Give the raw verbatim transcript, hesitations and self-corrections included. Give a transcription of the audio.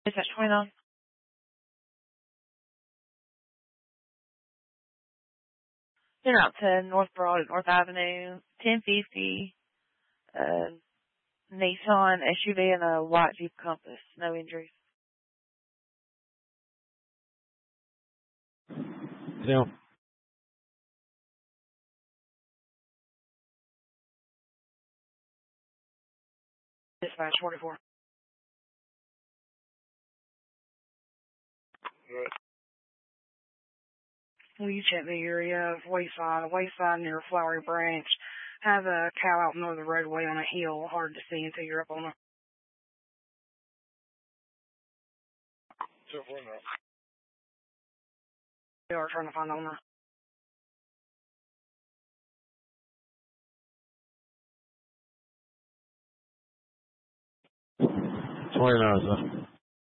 Dispatch twenty-nine. You're out to North Broad at North Avenue, ten fifty, uh, Nissan S U V and a white Jeep Compass. No injuries. Yeah. Dispatch forty-four. Right. Will you check the area of Wayside, Wayside near Flowery Branch? Have a cow out in the middle of the roadway on a hill, hard to see until you're up on it. Two four now. They are trying to find the owner. twenty-nine, sir.